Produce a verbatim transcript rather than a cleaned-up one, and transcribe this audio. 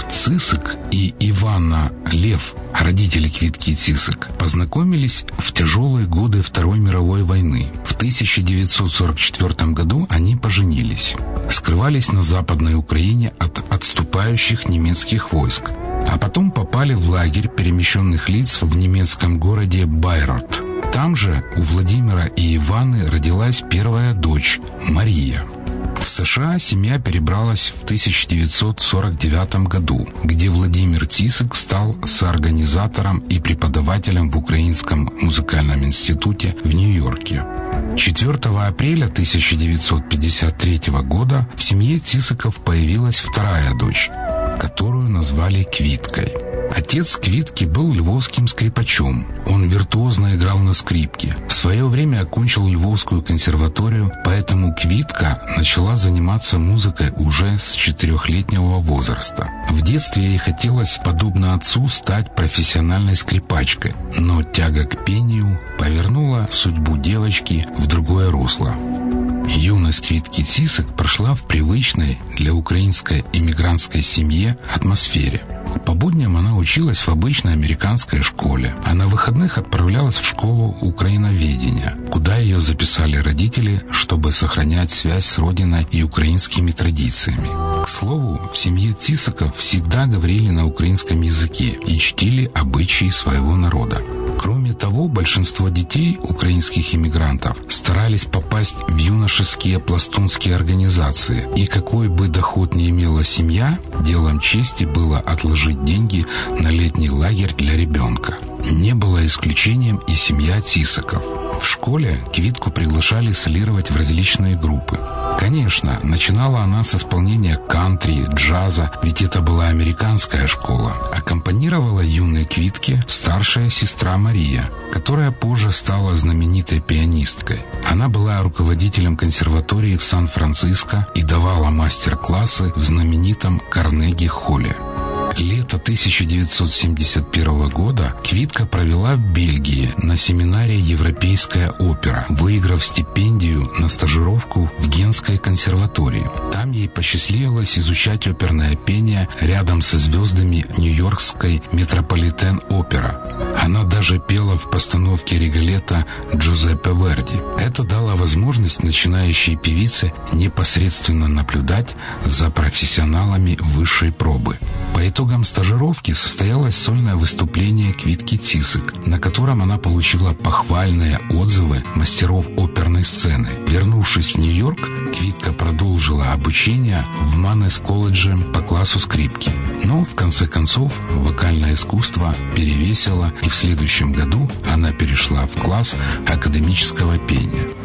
Владимир Цисик и Иванна Лев, родители Квитки Цисик, познакомились в тяжелые годы Второй мировой войны. В тысяча девятьсот сорок четвёртом году они поженились. Скрывались на Западной Украине от отступающих немецких войск, а потом попали в лагерь перемещенных лиц в немецком городе Байрот. Там же у Владимира и Иваны родилась первая дочь Мария. В США семья перебралась в тысяча девятьсот сорок девятом году, где Владимир Цисик стал соорганизатором и преподавателем в Украинском музыкальном институте в Нью-Йорке. четвёртого апреля тысяча девятьсот пятьдесят третьего года в семье Цисиков появилась вторая дочь, которую назвали Квиткой. Отец Квитки был львовским скрипачом. Он виртуозно играл на скрипке. В свое время окончил Львовскую консерваторию, поэтому Квитка начала заниматься музыкой уже с четырехлетнего возраста. В детстве ей хотелось, подобно отцу, стать профессиональной скрипачкой, но тяга к пению повернула судьбу девочки в другое русло. Юность Квитки Цисик прошла в привычной для украинской иммигрантской семье атмосфере. По будням она училась в обычной американской школе, а на выходных отправлялась в школу украиноведения, куда ее записали родители, чтобы сохранять связь с родиной и украинскими традициями. К слову, в семье Цисиков всегда говорили на украинском языке и чтили обычаи своего народа. Кроме того, большинство детей украинских иммигрантов старались попасть в юношеские пластунские организации, и какой бы доход ни имела семья, делом чести было отложить деньги на летний лагерь для ребенка. Не было исключением и семья Цисиков. В школе Квитку приглашали солировать в различные группы. Конечно, начинала она с исполнения кантри, джаза, ведь это была американская школа. Аккомпанировала юной Квитке старшая сестра Мария, которая позже стала знаменитой пианисткой. Она была руководителем консерватории в Сан-Франциско и давала мастер-классы в знаменитом Карнеги-холле. Лето тысяча девятьсот семьдесят первого года Квитка провела в Бельгии на семинаре «Европейская опера», выиграв стипендию на стажировку в Генской консерватории. Там ей посчастливилось изучать оперное пение рядом со звездами Нью-Йоркской Метрополитен-опера. Она даже пела в постановке Риголетто Джузеппе Верди. Это дало возможность начинающей певице непосредственно наблюдать за профессионалами высшей пробы. По итогам стажировки состоялось сольное выступление Квитки Цисик, на котором она получила похвальные отзывы мастеров оперной сцены. Вернувшись в Нью-Йорк, Квитка продолжила обучение в Маннес-колледже по классу скрипки. Но, в конце концов, вокальное искусство перевесило, и в следующем году она перешла в класс академического пения.